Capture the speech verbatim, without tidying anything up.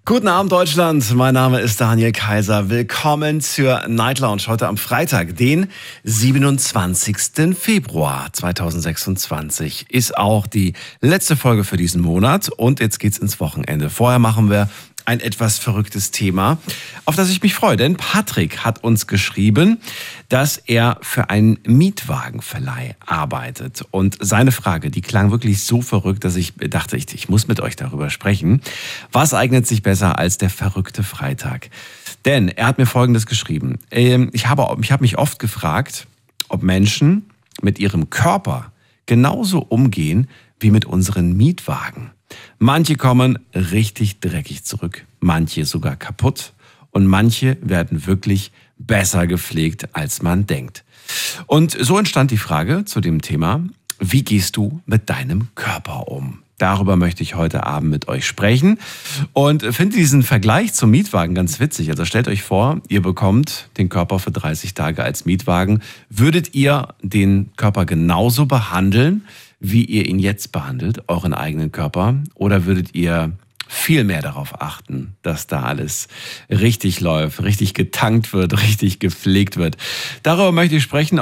Guten Abend, Deutschland. Mein Name ist Daniel Kaiser. Willkommen zur Night Lounge heute am Freitag, den siebenundzwanzigsten Februar zweitausendsechsundzwanzig. Ist auch die letzte Folge für diesen Monat und jetzt geht's ins Wochenende. Vorher machen wir ein etwas verrücktes Thema, auf das ich mich freue. Denn Patrick hat uns geschrieben, dass er für einen Mietwagenverleih arbeitet. Und seine Frage, die klang wirklich so verrückt, dass ich dachte, ich, ich muss mit euch darüber sprechen. Was eignet sich besser als der verrückte Freitag? Denn er hat mir Folgendes geschrieben. Ich habe, ich habe mich oft gefragt, ob Menschen mit ihrem Körper genauso umgehen wie mit unseren Mietwagen. Manche kommen richtig dreckig zurück, manche sogar kaputt und manche werden wirklich besser gepflegt, als man denkt. Und so entstand die Frage zu dem Thema, wie gehst du mit deinem Körper um? Darüber möchte ich heute Abend mit euch sprechen und finde diesen Vergleich zum Mietwagen ganz witzig. Also stellt euch vor, ihr bekommt den Körper für dreißig Tage als Mietwagen. Würdet ihr den Körper genauso behandeln, wie ihr ihn jetzt behandelt, euren eigenen Körper? Oder würdet ihr viel mehr darauf achten, dass da alles richtig läuft, richtig getankt wird, richtig gepflegt wird? Darüber möchte ich sprechen.